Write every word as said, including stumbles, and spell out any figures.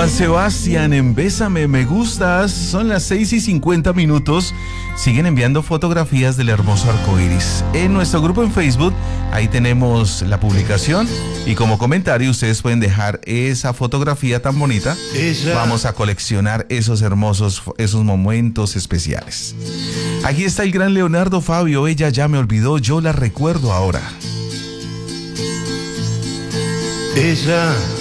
Joan Sebastián en Bésame, me gustas. Son las seis y cincuenta minutos. Siguen enviando fotografías del hermoso arco iris. En nuestro grupo en Facebook, ahí tenemos la publicación. Y como comentario, ustedes pueden dejar esa fotografía tan bonita. Ella. Vamos a coleccionar esos hermosos, esos momentos especiales. Aquí está el gran Leonardo Fabio. Ella ya me olvidó, yo la recuerdo ahora. Ella